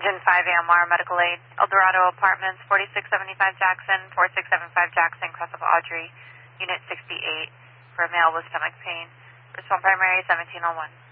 Engine 5 AMR Medical Aid, Eldorado Apartments, 4675 Jackson, 4675 Jackson, Cross of Audrey, Unit 68, for a male with stomach pain. Respond primary 1701.